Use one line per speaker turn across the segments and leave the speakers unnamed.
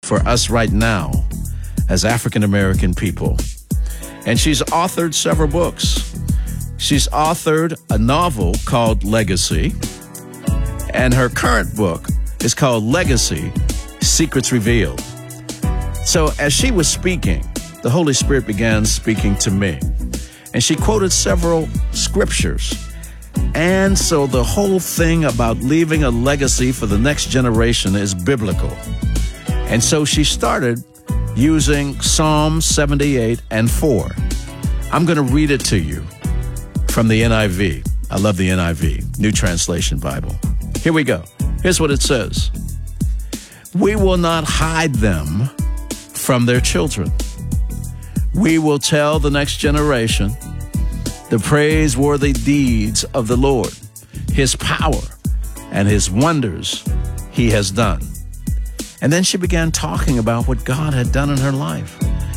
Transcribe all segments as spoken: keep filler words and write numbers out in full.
for us right now as African American people. And she's authored several books. She's authored a novel called Legacy, and her current book is called Legacy, Secrets Revealed. So as she was speaking, the Holy Spirit began speaking to me, and she quoted several scriptures. And so the whole thing about leaving a legacy for the next generation is biblical. And so she started using Psalm seventy-eight and four. I'm going to read it to you from the N I V. I love the N I V, New Translation Bible. Here we go. Here's what it says. We will not hide them from their children. We will tell the next generation the praiseworthy deeds of the Lord, his power and his wonders he has done. And then she began talking about what God had done in her life.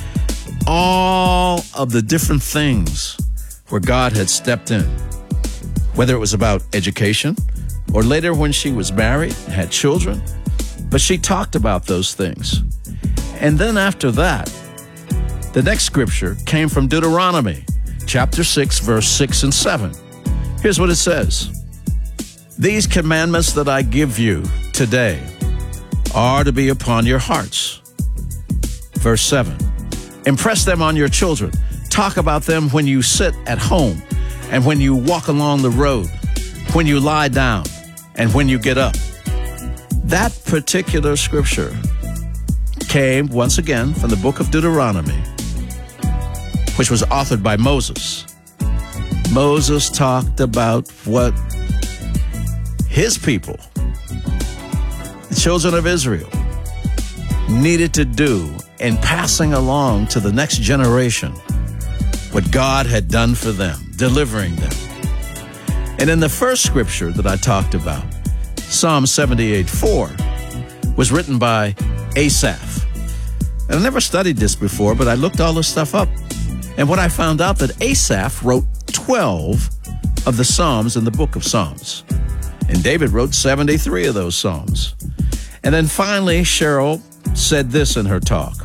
All of the different things where God had stepped in, whether it was about education or later when she was married, had children, but she talked about those things. And then after that, the next scripture came from Deuteronomy, chapter six, verse six and seven. Here's what it says. These commandments that I give you today are to be upon your hearts. Verse seven. Impress them on your children. Talk about them when you sit at home and when you walk along the road, when you lie down and when you get up. That particular scripture came once again from the book of Deuteronomy, which was authored by Moses. Moses talked about what his people, the children of Israel, needed to do in passing along to the next generation what God had done for them, delivering them. And in the first scripture that I talked about, Psalm seventy-eight four, was written by Asaph. And I never studied this before, but I looked all this stuff up. And what I found out that Asaph wrote twelve of the Psalms in the book of Psalms. And David wrote seventy-three of those Psalms. And then finally, Cheryl said this in her talk.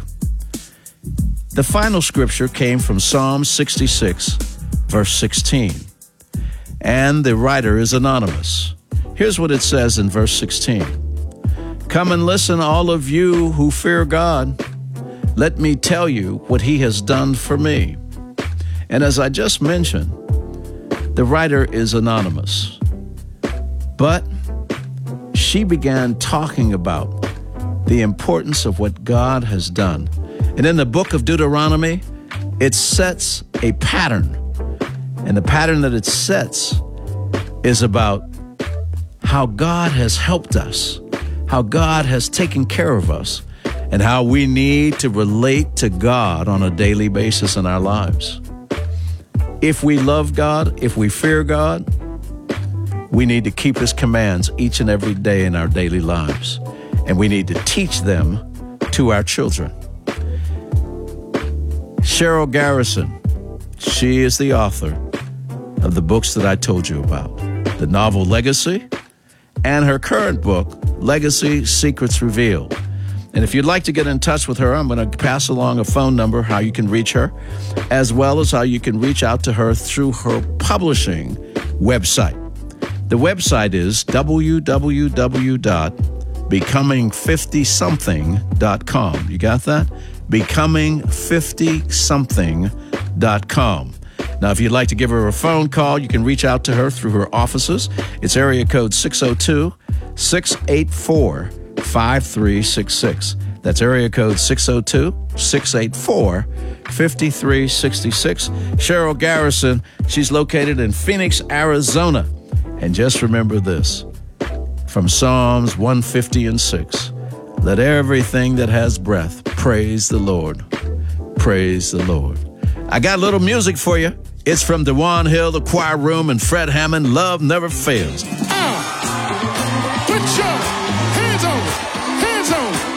The final scripture came from Psalm sixty-six, verse sixteen. And the writer is anonymous. Here's what it says in verse sixteen. Come and listen, all of you who fear God. Let me tell you what he has done for me. And as I just mentioned, the writer is anonymous. But she began talking about the importance of what God has done. And in the book of Deuteronomy, it sets a pattern. And the pattern that it sets is about how God has helped us, how God has taken care of us, and how we need to relate to God on a daily basis in our lives. If we love God, if we fear God, we need to keep his commands each and every day in our daily lives. And we need to teach them to our children. Cheryl Garrison, she is the author of the books that I told you about, the novel Legacy, and her current book, Legacy, Secrets Revealed. And if you'd like to get in touch with her, I'm going to pass along a phone number, how you can reach her, as well as how you can reach out to her through her publishing website. The website is w w w dot becoming fifty something dot com. You got that? becoming fifty something dot com. Now, if you'd like to give her a phone call, you can reach out to her through her offices. It's area code six oh two, six eight four, five three six six. That's area code six oh two, six eight four, five three six six. Cheryl Garrison, she's located in Phoenix, Arizona. And just remember this, from Psalms one fifty and six, let everything that has breath praise the Lord. Praise the Lord. I got a little music for you. It's from Dewan Hill, the Choir Room, and Fred Hammond, Love Never Fails.
Uh, put your hands on it. Hands on it.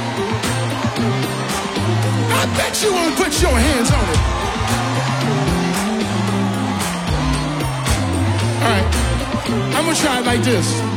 I bet you won't put your hands on it. All right. I'm going to try it like this.